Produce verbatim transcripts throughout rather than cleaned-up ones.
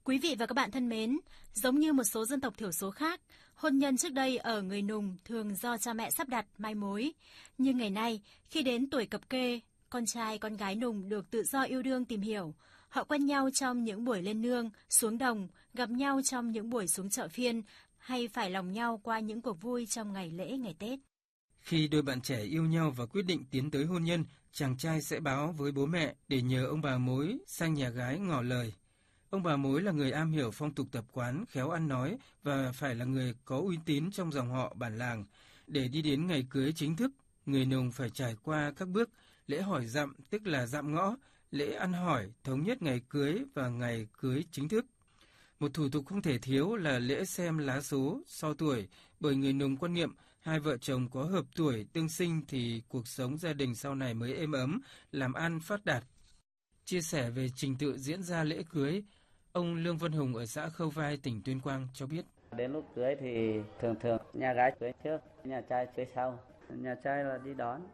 Quý vị và các bạn thân mến, giống như một số dân tộc thiểu số khác, hôn nhân trước đây ở người Nùng thường do cha mẹ sắp đặt mai mối. Nhưng ngày nay, khi đến tuổi cập kê, con trai con gái Nùng được tự do yêu đương tìm hiểu. Họ quen nhau trong những buổi lên nương, xuống đồng, gặp nhau trong những buổi xuống chợ phiên, hay phải lòng nhau qua những cuộc vui trong ngày lễ, ngày Tết. Khi đôi bạn trẻ yêu nhau và quyết định tiến tới hôn nhân, chàng trai sẽ báo với bố mẹ để nhờ ông bà mối sang nhà gái ngỏ lời. Ông bà mối là người am hiểu phong tục tập quán, khéo ăn nói và phải là người có uy tín trong dòng họ bản làng. Để đi đến ngày cưới chính thức, người Nùng phải trải qua các bước lễ hỏi dặm, tức là dạm ngõ, lễ ăn hỏi, thống nhất ngày cưới và ngày cưới chính thức. Một thủ tục không thể thiếu là lễ xem lá số, so tuổi, bởi người Nùng quan niệm hai vợ chồng có hợp tuổi tương sinh thì cuộc sống gia đình sau này mới êm ấm, làm ăn phát đạt. Chia sẻ về trình tự diễn ra lễ cưới, ông Lương Văn Hùng ở xã Khâu Vai, tỉnh Tuyên Quang cho biết. Đến lúc cưới thì thường thường nhà gái cưới trước, nhà trai cưới sau. Nhà trai là đi đón.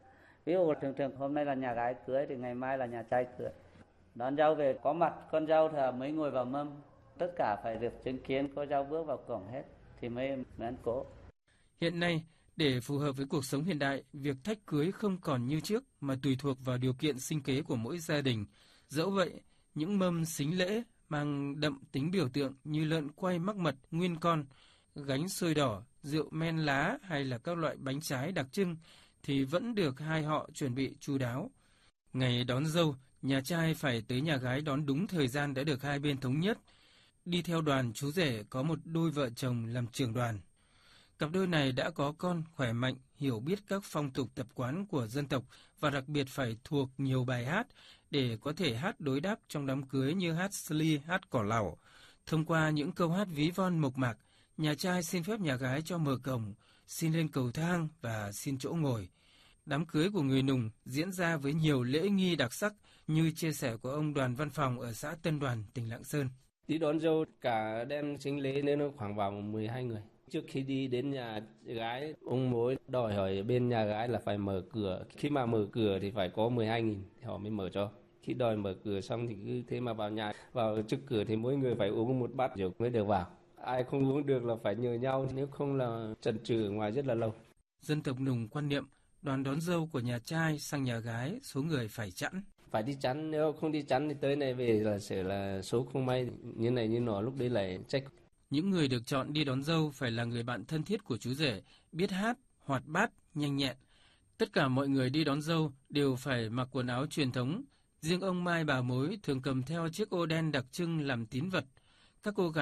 Ví dụ thường thường hôm nay là nhà gái cưới thì ngày mai là nhà trai cưới. Đón dâu về có mặt con dâu thì mới ngồi vào mâm. Tất cả phải được chứng kiến cô dâu bước vào cổng hết thì mới, mới ăn cỗ. Hiện nay, để phù hợp với cuộc sống hiện đại, việc thách cưới không còn như trước mà tùy thuộc vào điều kiện sinh kế của mỗi gia đình. Dẫu vậy, những mâm sính lễ mang đậm tính biểu tượng như lợn quay mắc mật, nguyên con, gánh xôi đỏ, rượu men lá hay là các loại bánh trái đặc trưng thì vẫn được hai họ chuẩn bị chu đáo. Ngày đón dâu, nhà trai phải tới nhà gái đón đúng thời gian đã được hai bên thống nhất. Đi theo đoàn chú rể có một đôi vợ chồng làm trưởng đoàn. Cặp đôi này đã có con khỏe mạnh, hiểu biết các phong tục tập quán của dân tộc và đặc biệt phải thuộc nhiều bài hát để có thể hát đối đáp trong đám cưới như hát sli, hát cỏ lẩu. Thông qua những câu hát ví von mộc mạc, nhà trai xin phép nhà gái cho mở cổng, xin lên cầu thang và xin chỗ ngồi. Đám cưới của người Nùng diễn ra với nhiều lễ nghi đặc sắc như chia sẻ của ông Đoàn Văn Phòng ở xã Tân Đoàn, tỉnh Lạng Sơn. Đi đón dâu cả đem sính lễ nên nó khoảng vào mười hai người. Trước khi đi đến nhà gái, ông mối đòi hỏi bên nhà gái là phải mở cửa. Khi mà mở cửa thì phải có mười hai nghìn thì họ mới mở cho. Khi đòi mở cửa xong thì cứ thế mà vào nhà. Vào trước cửa thì mỗi người phải uống một bát rượu mới được vào. Ai không uống được là phải nhờ nhau, nếu không là chần chừ ở ngoài rất là lâu. Dân tộc Nùng quan niệm đoàn đón dâu của nhà trai sang nhà gái số người phải chẵn. Phải đi chắn, nếu không đi chắn thì tới này về là sẽ là số không may như này như nọ, lúc đấy lại trách. Những người được chọn đi đón dâu phải là người bạn thân thiết của chú rể, biết hát, hoạt bát, nhanh nhẹn. Tất cả mọi người đi đón dâu đều phải mặc quần áo truyền thống. Riêng ông mai bà mối thường cầm theo chiếc ô đen đặc trưng làm tín vật. Các cô gái